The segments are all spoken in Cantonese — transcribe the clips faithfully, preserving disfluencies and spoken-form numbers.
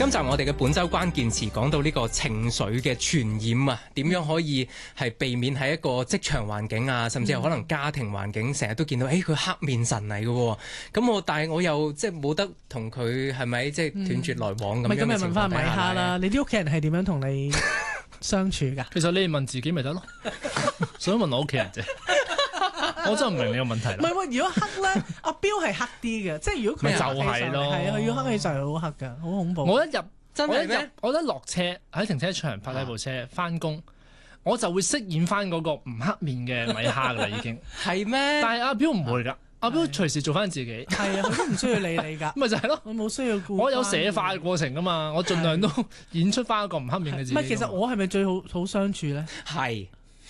今集我哋嘅本周關鍵詞講到呢個情緒嘅傳染啊，點樣可以係避免喺一個職場環境啊，甚至係可能家庭環境成日都見到，誒、欸、佢黑面神嚟嘅喎，咁我但係我又即係冇得同佢係咪即係斷絕來往咁樣嘅情況底下。 咪咁咪問翻米哈啦，你啲屋企人係點樣同你相處㗎？ 其實你問自己咪得咯，想問我屋企人啫。我真係唔明你個問題啦。 唔係喎，如果黑咧，阿彪係黑啲嘅，即係如果佢咪就係咯， 係啊，佢要黑起上嚟好黑㗎，好恐怖。 我一入真係咩？ 我一落車喺停車場泊低部車翻工，我就會飾演翻嗰個唔黑面嘅米哈㗎啦，已經係咩？ 但係阿彪唔會㗎，阿彪隨時做翻自己。 係啊，佢都唔需要理你㗎。 咪就係咯， 我冇需要顧。 我有寫化嘅過程㗎嘛，我盡量都演出翻一個唔黑面嘅自己。 唔係，其實我係咪最好好相處咧？ 係。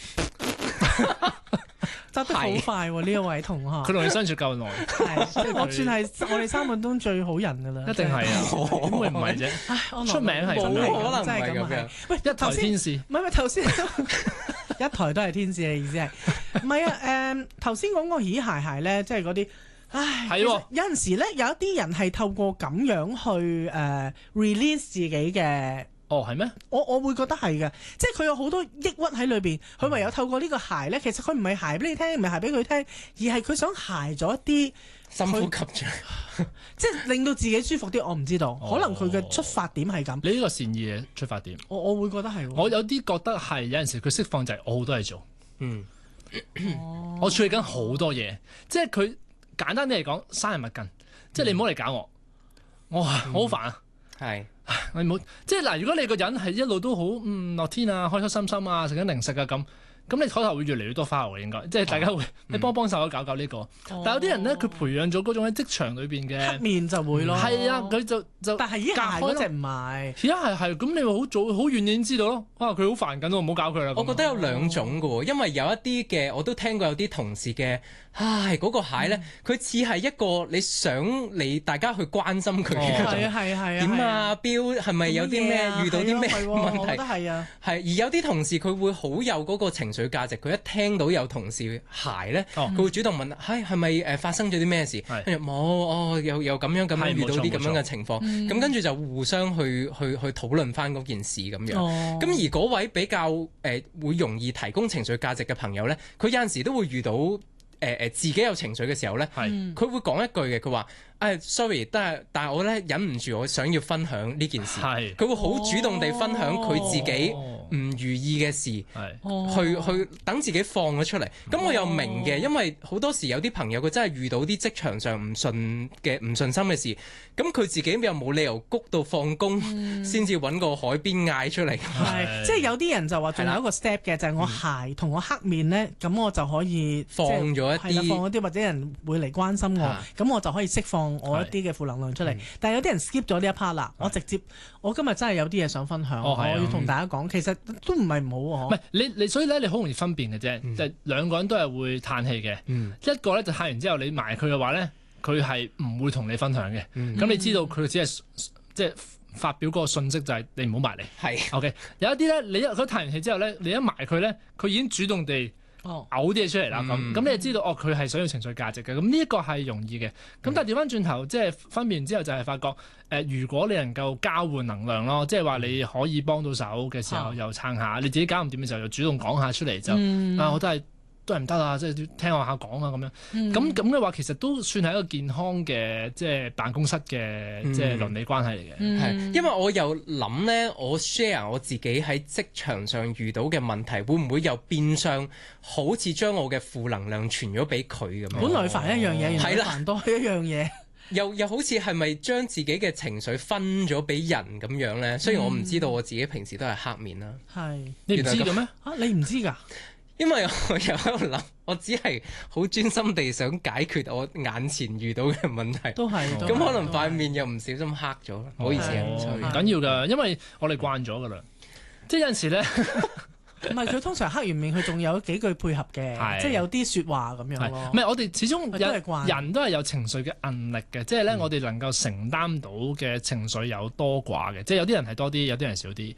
執得好快喎！呢一位同學， 佢同你相處夠耐， 我算係我哋三個中最好人㗎啦。 一定係啊，點會唔係啫？出名係咁樣， 冇可能真係咁係。喂， 一台天使， 唔係唔係頭先一台都係天使嘅意思係？唔係啊，誒頭先講個咦鞋鞋咧，即係嗰啲，唉，係喎。有陣時咧，有一啲人係透過咁樣去誒 release 自己嘅。 哦，係咩？ 我我會覺得係嘅，即係佢有好多抑鬱喺裏邊，佢唯有透過呢個鞋咧，其實佢唔係鞋俾你聽，唔係鞋俾佢聽，而係佢想鞋咗一啲深呼吸住， 即係令到自己舒服啲。我唔知道，哦、可能佢嘅出發點係咁。 你呢個善意嘅出發點， 我我會覺得係。 我有啲覺得係有陣時佢釋放就係我好多嘢做， 嗯， 我處理緊好多嘢，即係佢簡單啲嚟講，生人勿近，即係你唔好嚟搞我，我我好煩啊， 係、嗯。 你冇即係嗱，如果你個人係一路都好嗯樂天啊，開開心心啊，食緊零食啊咁，咁你口頭會越嚟越多花嘅應該，即係大家會、哦、你幫幫手搞搞呢、這個。哦、但係有啲人咧，佢培養咗嗰種喺職場裏邊嘅黑面就會咯。係、 嗯、啊，佢就就但係依家嗰隻唔係。而家係係咁，你會好早好遠已經知道咯。哇，佢好煩緊，我唔好搞佢啦。 我覺得有兩種嘅喎，哦、因為有一啲嘅我都聽過有啲同事嘅，唉嗰、那個蟹咧，佢似係一個你想你大家去關心佢嘅嗰種。係啊係啊係啊。點啊，彪係咪有啲咩遇到啲咩問題？ 我覺得係啊。 係而有啲同事佢會好有嗰個情緒價值，佢一聽到有同事鞋咧，佢、哦、會主動問：唉係咪誒發生咗啲咩事？跟住冇哦，又又咁樣咁樣遇到啲咁樣嘅情況，咁跟住就互相去去去討論翻嗰件事咁樣。咁、哦、而嗰位比較誒、呃、會容易提供情緒價值嘅朋友咧，佢有陣時都會遇到誒誒、呃、自己有情緒嘅時候咧，佢是會講一句嘅，佢話。誒，sorry，但係但係我咧忍唔住，我想要分享呢件事。係，佢會好主動地分享佢自己唔如意嘅事，去去等自己放咗出嚟。咁我又明嘅，因為好多時有啲朋友佢真係遇到啲職場上唔順嘅唔順心嘅事，咁佢自己又冇理由谷到放工先至揾個海邊嗌出嚟。 係，即係有啲人就話仲有一個 step 嘅，就係我鞋同我黑面咧，咁我就可以放咗一啲， 放一啲或者人會嚟關心我，咁我就可以釋放我一啲嘅負能量出嚟，是但係有啲人 skip 咗呢一 part 啦。是我直接，我今日真係有啲嘢想分享，哦、我要同大家講，其實都唔係唔好。唔係你你，所以咧你好容易分辨嘅啫，嗯、就兩個人都係會嘆氣嘅。嗯、一個咧就嘆完之後，你埋佢嘅話咧，佢係唔會同你分享嘅。咁、嗯、你知道佢只係即係發表嗰個訊息就係你唔好埋嚟。係是 OK，有一啲咧，你一佢嘆完氣之後咧，你一埋佢咧，佢已經主動地。哦，嘔啲嘢出嚟啦，咁咁、嗯、你就知道哦，佢係想要情緒價值嘅，咁呢一個係容易嘅。咁、嗯、但係調翻轉頭，即係分辨之後就係發覺，誒、呃，如果你能夠交換能量咯，即係話你可以幫到手嘅時候又撐下，嗯、你自己搞唔掂嘅時候又主動講下出嚟就，嗯、啊，我都係。都係唔得啊！即係聽我下講啊咁樣，咁咁嘅話其實都算係一個健康嘅即係辦公室嘅、嗯、即係鄰里關係嚟嘅。係、 嗯，因為我又諗咧，我 share 我自己喺職場上遇到嘅問題，會唔會又變相好似將我嘅負能量傳咗俾佢咁樣？ 本來煩一樣嘢， 係啦， 煩多一樣嘢。 又又好似係咪將自己嘅情緒分咗俾人咁樣咧？雖然我唔知道我自己平時都係黑面啦。係、嗯， 你唔知嘅咩？ 啊，你唔知㗎？ 因為我又喺度諗，我只係好專心地想解決我眼前遇到嘅問題。 都係， 咁可能塊面又唔小心黑咗，唔好意思啊， 唔緊要㗎，因為我哋慣咗㗎啦。即係有陣時咧， 唔係佢通常黑完面，佢仲有幾句配合嘅，即係有啲説話咁樣咯。 唔係我哋始終有人都係有情緒嘅韌力嘅，即係咧我哋能夠承擔到嘅情緒有多寡嘅，即係有啲人係多啲，有啲人少啲。